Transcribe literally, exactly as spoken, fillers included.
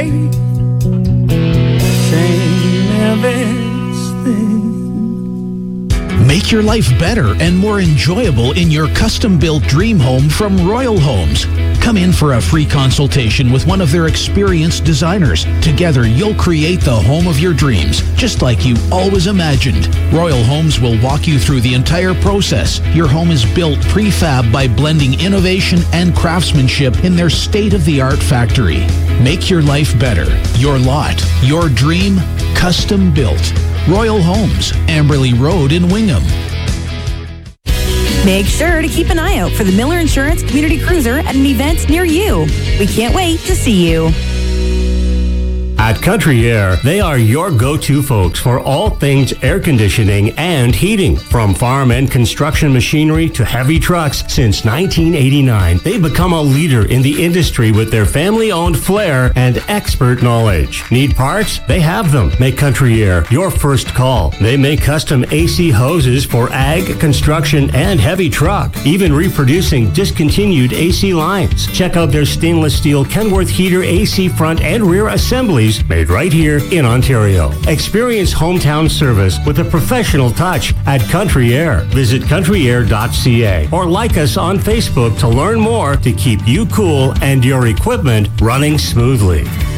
day. Same everything. Make your life better and more enjoyable in your custom-built dream home from Royal Homes. Come in for a free consultation with one of their experienced designers. Together, you'll create the home of your dreams, just like you always imagined. Royal Homes will walk you through the entire process. Your home is built prefab by blending innovation and craftsmanship in their state-of-the-art factory. Make your life better. Your lot, your dream, custom built. Royal Homes, Amberley Road in Wingham. Make sure to keep an eye out for the Miller Insurance Community Cruiser at an event near you. We can't wait to see you. At Country Air, they are your go-to folks for all things air conditioning and heating. From farm and construction machinery to heavy trucks, since nineteen eighty-nine, they've become a leader in the industry with their family-owned flair and expert knowledge. Need parts? They have them. Make Country Air your first call. They make custom A C hoses for ag, construction, and heavy truck, even reproducing discontinued A C lines. Check out their stainless steel Kenworth heater A C front and rear assemblies made right here in Ontario. Experience hometown service with a professional touch at Country Air. Visit country air dot c a or like us on Facebook to learn more to keep you cool and your equipment running smoothly.